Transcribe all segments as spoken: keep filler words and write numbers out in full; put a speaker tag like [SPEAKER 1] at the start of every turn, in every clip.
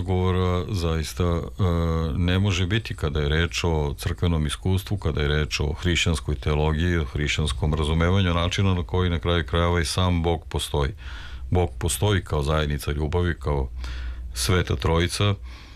[SPEAKER 1] odgovora zaista e, ne može biti kada je reč o crkvenom iskustvu, kada je reč o hrišćanskoj teologiji, o hrišćanskom razumevanju načina na koji na kraju krajeva i sam Bog postoji. Bog postoji kao zajednica ljubavi, kao Sveta Trojica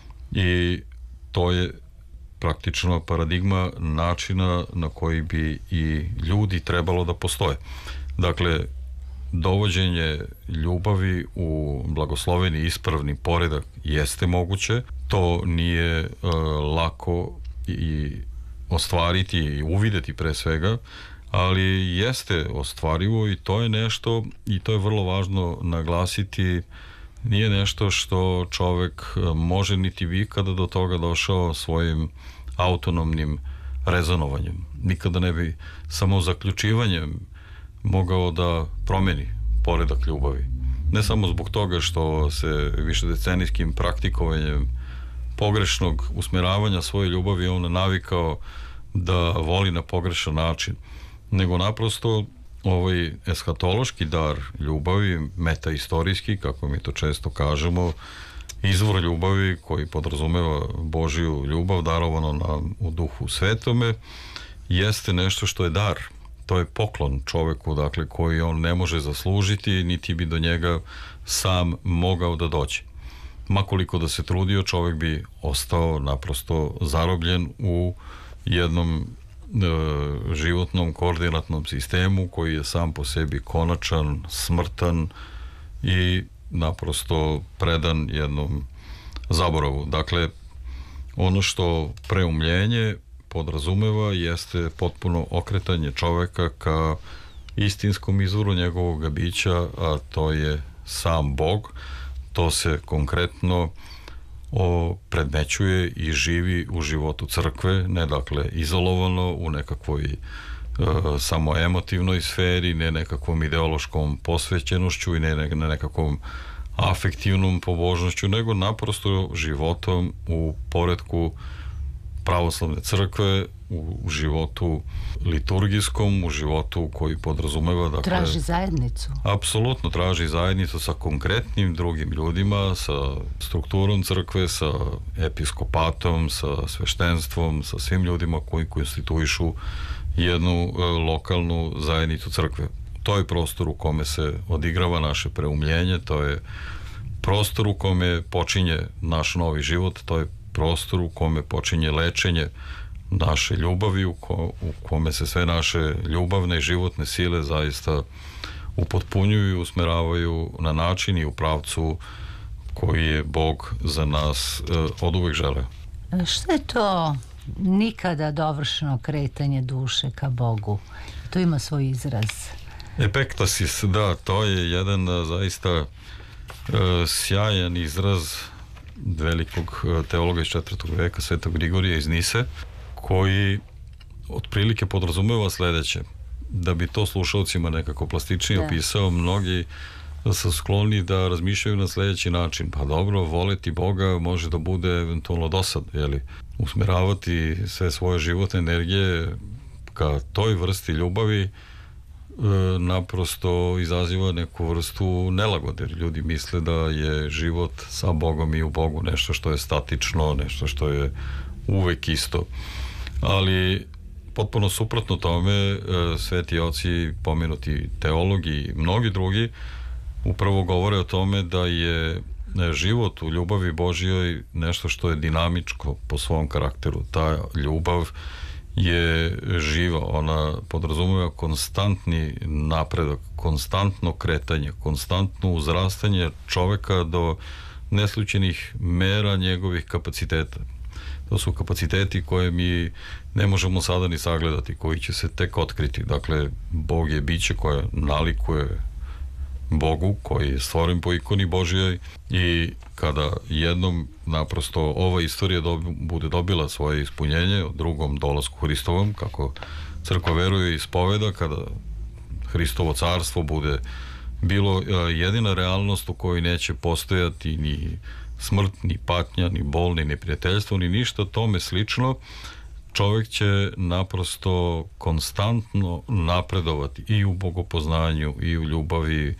[SPEAKER 1] i to je praktično paradigma načina na koji bi i ljudi trebalo da postoje. Dakle, dovođenje ljubavi u blagosloveni ispravni poredak jeste moguće, to nije e, lako i ostvariti i uvideti pre svega, ali jeste ostvarivo i to je nešto, i to je vrlo važno naglasiti, nije nešto što čovek može niti bi kada do toga došao svojim autonomnim rezonovanjem. Nikada ne bi samo zaključivanjem mogao da promeni poredak ljubavi. Ne samo zbog toga što se višedecenijskim praktikovanjem pogrešnog usmeravanja svoje ljubavi on navikao da voli na pogrešan način, nego naprosto ovaj eshatološki dar ljubavi, metaistorijski, kako mi to često kažemo, izvor ljubavi koji podrazumeva Božiju ljubav darovano nam u Duhu Svetome, jeste nešto što je dar. To je poklon čoveku, dakle, koji on ne može zaslužiti, niti bi do njega sam mogao da dođe. Makoliko da se trudio, čovek bi ostao naprosto zarobljen u jednom e, životnom koordinatnom sistemu koji je sam po sebi konačan, smrtan i naprosto predan jednom zaboravu. Dakle, ono što preumljenje podrazumeva jeste potpuno okretanje čoveka ka istinskom izvoru njegovog bića, a to je sam Bog. To se konkretno o, predmećuje i živi u životu crkve, ne dakle izolovano u nekakvoj e, samo emotivnoj sferi, ne nekakvom ideološkom posvećenošću i ne, ne, ne nekakvom afektivnom pobožnošću, nego naprosto životom u poretku pravoslavne crkve, u životu liturgijskom, u životu koji podrazumeva, dakle,
[SPEAKER 2] traži zajednicu.
[SPEAKER 1] Apsolutno traži zajednicu sa konkretnim drugim ljudima, sa strukturom crkve, sa episkopatom, sa sveštenstvom, sa svim ljudima koji konstituišu jednu e, lokalnu zajednicu crkve. To je prostor u kome se odigrava naše preumljenje, to je prostor u kome počinje naš novi život, to je prostor u kome počinje lečenje naše ljubavi, u, ko, u kome se sve naše ljubavne i životne sile zaista upotpunjuju i usmeravaju na način i u pravcu koji je Bog za nas e, od uvek želeo.
[SPEAKER 2] Šta je to nikada dovršeno kretanje duše ka Bogu? To ima svoj izraz.
[SPEAKER 1] Epektasis, da, to je jedan zaista e, sjajan izraz velikog teologa iz četvrtog veka, Svetog Grigorija iz Nise, koji otprilike podrazumeva sledeće. Da bi to slušalcima nekako plastičnije da. opisao, mnogi su skloni da razmišljaju na sledeći način. Pa dobro, voleti Boga može da bude eventualno dosad, jeli? Usmeravati sve svoje životne energije ka toj vrsti ljubavi e, naprosto izaziva neku vrstu nelagode. Ljudi misle da je život sa Bogom i u Bogu nešto što je statično, nešto što je uvek isto. Ali potpuno suprotno tome, sveti oci, pomenuti teologi i mnogi drugi upravo govore o tome da je život u ljubavi Božjoj nešto što je dinamičko po svom karakteru. Ta ljubav je živa, ona podrazumeva konstantni napredak, konstantno kretanje, konstantno uzrastanje čoveka do neslućenih mera njegovih kapaciteta. To su kapaciteti koje mi ne možemo sada ni sagledati, koji će se tek otkriti. Dakle, Bog je biće koje nalikuje Bogu, koji je stvoren po ikoni Božjoj, i kada jednom naprosto ova istorija dobi, bude dobila svoje ispunjenje o drugom dolasku Hristovom, kako crkva veruje i ispoveda, kada Hristovo carstvo bude bilo jedina realnost u kojoj neće postojati ni smrt, ni patnja, ni bol, ni neprijateljstvo, ni ništa tome slično, čovjek će naprosto konstantno napredovati i u bogopoznanju, i u ljubavi,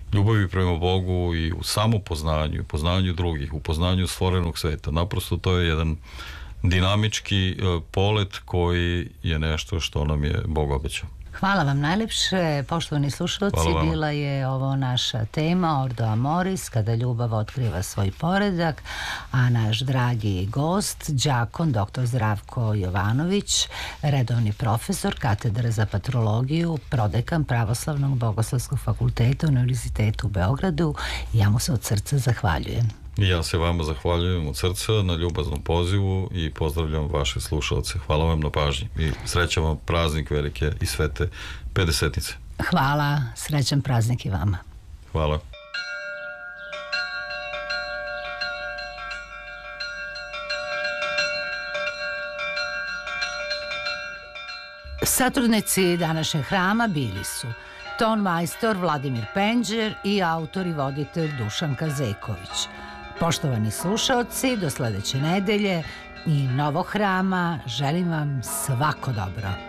[SPEAKER 1] ljubavi prema Bogu i u samopoznanju, poznanju drugih, u poznanju stvorenog sveta. Naprosto to je jedan dinamički polet koji je nešto što nam je Bog obećao.
[SPEAKER 2] Hvala vam najlepše, poštovani slušalci, bila je ovo naša tema Ordo Amoris, kada ljubav otkriva svoj poredak, a naš dragi gost, đakon doktor Zdravko Jovanović, redovni profesor katedre za patrologiju, prodekan Pravoslavnog bogoslovskog fakulteta Univerzitetu u Beogradu. Ja mu se od srca zahvaljujem.
[SPEAKER 1] I ja se vama zahvaljujem od srca na ljubaznom pozivu i pozdravljam vaše slušalce. Hvala vam na pažnji i srećan vam praznik velike i svete pedesetnice.
[SPEAKER 2] Hvala, srećan praznik i vama.
[SPEAKER 1] Hvala.
[SPEAKER 2] Satrudnici današnjeg hrama bili su ton majstor Vladimir Penđer i autor i voditelj Dušan Kazeković. Poštovani slušaoci, do sledeće nedelje i novog hrama želim vam svako dobro.